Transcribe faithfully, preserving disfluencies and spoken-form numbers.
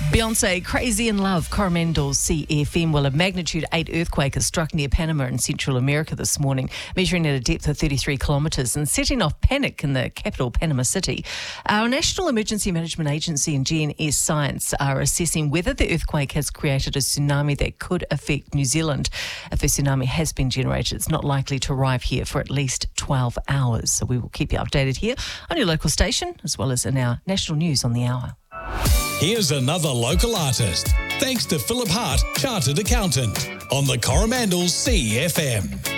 Beyonce, Crazy in Love, Coromandel C F M. Well, a magnitude eight earthquake has struck near Panama in Central America this morning, measuring at a depth of thirty-three kilometres and setting off panic in the capital, Panama City. Our National Emergency Management Agency and G N S Science are assessing whether the earthquake has created a tsunami that could affect New Zealand. If a tsunami has been generated, it's not likely to arrive here for at least twelve hours. So we will keep you updated here on your local station, as well as in our national news on the hour. Here's another local artist. Thanks to Philip Hart, Chartered Accountant, on the Coromandel C F M.